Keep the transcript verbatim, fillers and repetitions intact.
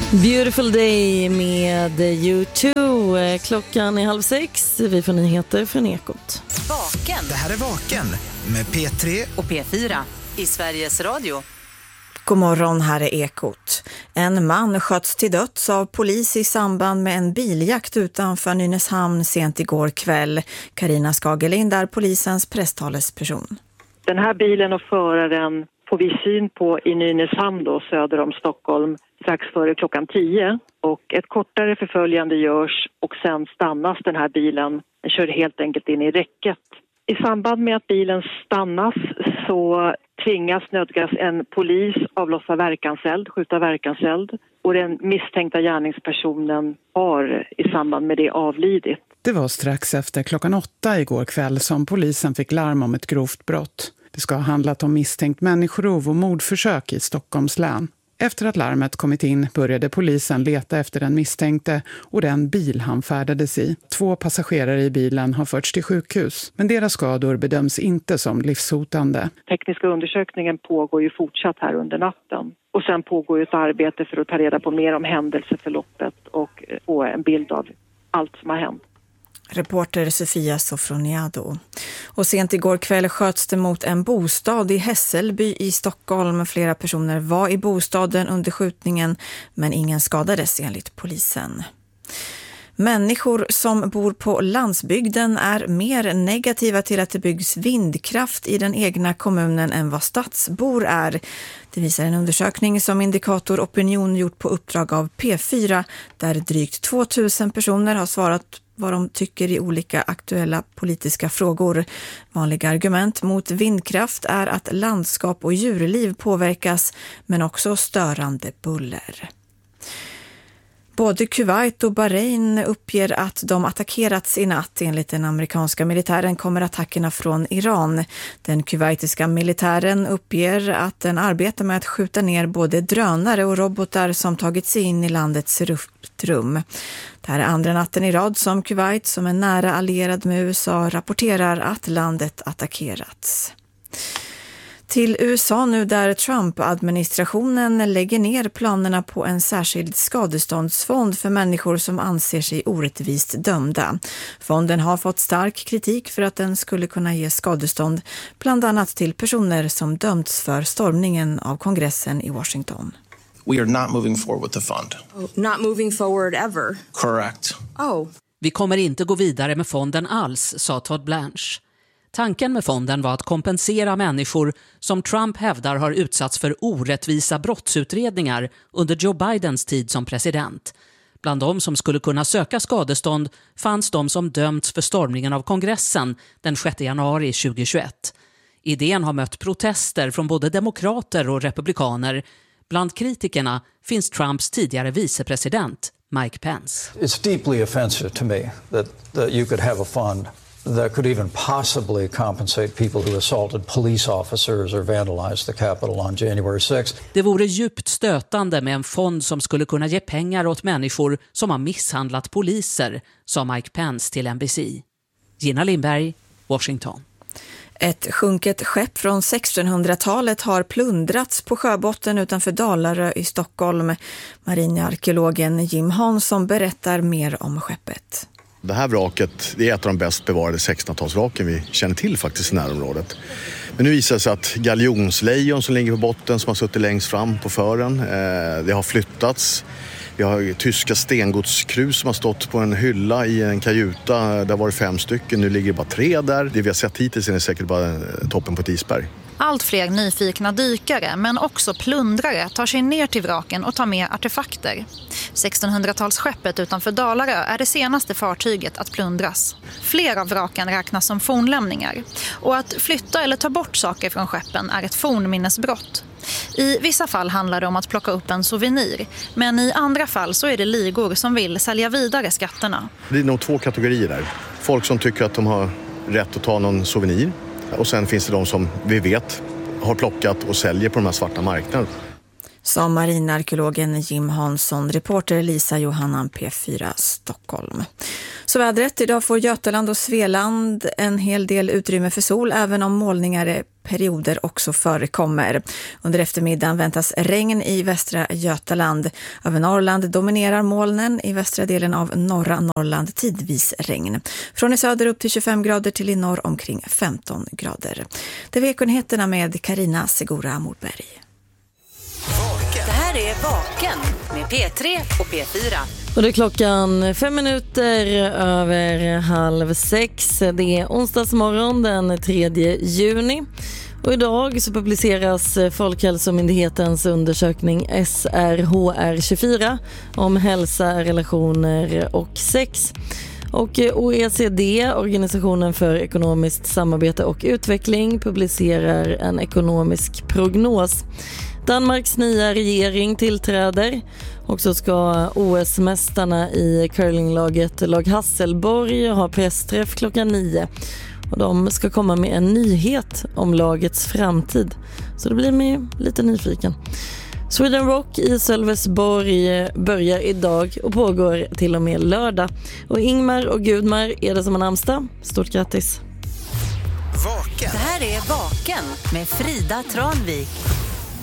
Beautiful Day med U två. Klockan är halv sex. Vi får nyheter från Ekot. Vaken. Det här är Vaken med P tre och P fyra i Sveriges Radio. God morgon, här är Ekot. En man sköts till döds av polis i samband med en biljakt utanför Nynäshamn sent igår kväll. Carina Skagerlind är polisens presstalesperson. Den här bilen och föraren får vi syn på i Nynäshamn då, söder om Stockholm, strax före klockan tio. Och ett kortare förföljande görs och sen stannas den här bilen. Den kör helt enkelt in i räcket. I samband med att bilen stannas så tvingas nödgas en polis avlossa verkanseld, skjuta verkanseld. Och den misstänkta gärningspersonen har i samband med det avlidit. Det var strax efter klockan åtta igår kväll som polisen fick larm om ett grovt brott. Det ska ha handlat om misstänkt människorov och mordförsök i Stockholms län. Efter att larmet kommit in började polisen leta efter den misstänkte och den bil han färdades i. Två passagerare i bilen har förts till sjukhus, men deras skador bedöms inte som livshotande. Tekniska undersökningen pågår ju fortsatt här under natten. Och sen pågår ju ett arbete för att ta reda på mer om händelseförloppet och få en bild av allt som har hänt. Reporter Sofia Sofroniado. Och sent igår kväll sköts det mot en bostad i Hässelby i Stockholm. Flera personer var i bostaden under skjutningen, men ingen skadades enligt polisen. Människor som bor på landsbygden är mer negativa till att det byggs vindkraft i den egna kommunen än vad stadsbor är. Det visar en undersökning som Indikator Opinion gjort på uppdrag av P fyra, där drygt tvåtusen personer har svarat vad de tycker i olika aktuella politiska frågor. Vanliga argument mot vindkraft är att landskap och djurliv påverkas, men också störande buller. Både Kuwait och Bahrain uppger att de attackerats i natt. Enligt den amerikanska militären kommer attackerna från Iran. Den kuwaitiska militären uppger att den arbetar med att skjuta ner både drönare och robotar som tagit sig in i landets luftrum. Det här är andra natten i rad som Kuwait, som är nära allierad med U S A, rapporterar att landet attackerats. Till U S A nu, där Trump-administrationen lägger ner planerna på en särskild skadeståndsfond för människor som anser sig orättvist dömda. Fonden har fått stark kritik för att den skulle kunna ge skadestånd bland annat till personer som dömts för stormningen av kongressen i Washington. We are not moving forward with the fund. Oh, not moving forward ever? Correct. Oh. Vi kommer inte gå vidare med fonden alls, sa Todd Blanche. Tanken med fonden var att kompensera människor som Trump hävdar har utsatts för orättvisa brottsutredningar under Joe Bidens tid som president. Bland de som skulle kunna söka skadestånd fanns de som dömts för stormningen av kongressen den sjätte januari tjugohundratjugoett. Idén har mött protester från både demokrater och republikaner. Bland kritikerna finns Trumps tidigare vicepresident Mike Pence. It's deeply offensive to me that, that you could have a fund that could even possibly compensate people who assaulted police officers or vandalized the Capitol on January sixth. Det vore djupt stötande med en fond som skulle kunna ge pengar åt människor som har misshandlat poliser, sa Mike Pence till N B C. Gina Lindberg, Washington. Ett sjunket skepp från sextonhundratalet har plundrats på sjöbotten utanför Dalarö i Stockholm. Marinarkeologen Jim Hansson berättar mer om skeppet. Det här vraket det är ett av de bäst bevarade sextonhundratalsvraken vi känner till faktiskt i närområdet. Men nu visar det sig att galjonslejon som ligger på botten, som har suttit längst fram på fören, eh, det har flyttats. Vi har tyska stengodskrus som har stått på en hylla i en kajuta. Där var det fem stycken, nu ligger det bara tre där. Det vi har sett hittills är säkert bara toppen på ett isberg. Allt fler nyfikna dykare, men också plundrare, tar sig ner till vraken och tar med artefakter. sextonhundratalsskeppet utanför Dalarö är det senaste fartyget att plundras. Flera av vraken räknas som fornlämningar. Och att flytta eller ta bort saker från skeppen är ett fornminnesbrott. I vissa fall handlar det om att plocka upp en souvenir, men i andra fall så är det ligor som vill sälja vidare skatterna. Det är nog två kategorier där. Folk som tycker att de har rätt att ta någon souvenir. Och sen finns det de som vi vet har plockat och säljer på de här svarta marknaderna. Sa marinarkeologen Jim Hansson, reporter Lisa Johannan P fyra Stockholm. Så Så vädret, idag får Götaland och Svealand en hel del utrymme för sol, även om molningar perioder också förekommer. Under eftermiddagen väntas regn i västra Götaland. Över Norrland dominerar molnen, i västra delen av norra Norrland tidvis regn. Från i söder upp till tjugofem grader, till i norr omkring femton grader. Det är Vekonheterna med Carina Segura Morberg. Det här är Vaken med P tre och P fyra. Och det är klockan fem minuter över halv sex. Det är onsdagsmorgon den tredje juni. Och idag så publiceras Folkhälsomyndighetens undersökning S R H R tjugofyra om hälsa, relationer och sex. Och O E C D, Organisationen för ekonomiskt samarbete och utveckling, publicerar en ekonomisk prognos. Danmarks nya regering tillträder, och så ska O S-mästarna i curlinglaget Lag Hasselborg ha pressträff klockan nio. Och de ska komma med en nyhet om lagets framtid. Så det blir mig lite nyfiken. Sweden Rock i Sölvesborg börjar idag och pågår till och med lördag. Och Ingmar och Gudmar är det som har namnsdag. Stort grattis! Vaken. Det här är Vaken med Frida Tranvik.